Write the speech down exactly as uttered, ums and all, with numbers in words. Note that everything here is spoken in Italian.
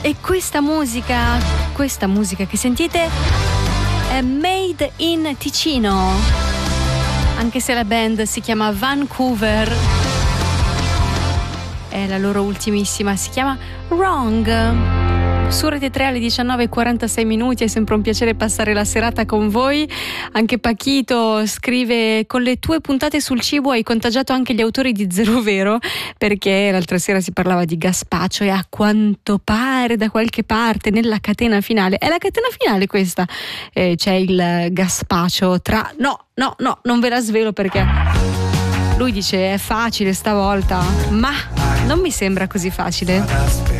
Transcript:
E questa musica, questa musica che sentite è Made in Ticino, anche se la band si chiama Vancouver. È la loro ultimissima, si chiama Wrong. Su Rete tre alle diciannove e quarantasei minuti, è sempre un piacere passare la serata con voi. Anche Pachito scrive: con le tue puntate sul cibo hai contagiato anche gli autori di Zero Vero, perché l'altra sera si parlava di gazpacho e a quanto pare da qualche parte nella catena finale, è la catena finale questa, eh, c'è il gazpacho tra... no, no, no, non ve la svelo perché lui dice è facile stavolta, ma non mi sembra così facile.